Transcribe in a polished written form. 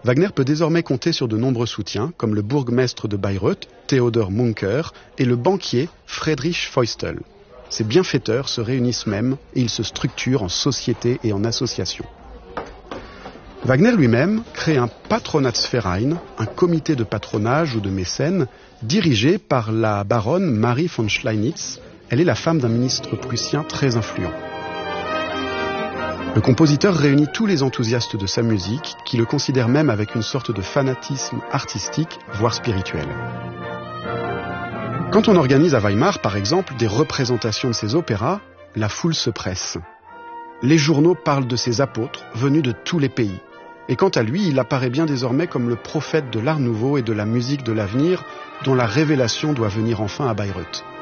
Wagner peut désormais compter sur de nombreux soutiens, comme le bourgmestre de Bayreuth, Theodor Munker, et le banquier Friedrich Feustel. Ces bienfaiteurs se réunissent même et ils se structurent en sociétés et en associations. Wagner lui-même crée un Patronatsverein, un comité de patronage ou de mécène, dirigé par la baronne Marie von Schleinitz. Elle est la femme d'un ministre prussien très influent. Le compositeur réunit tous les enthousiastes de sa musique, qui le considèrent même avec une sorte de fanatisme artistique, voire spirituel. Quand on organise à Weimar, par exemple, des représentations de ses opéras, la foule se presse. Les journaux parlent de ses apôtres, venus de tous les pays. Et quant à lui, il apparaît bien désormais comme le prophète de l'art nouveau et de la musique de l'avenir, dont la révélation doit venir enfin à Bayreuth.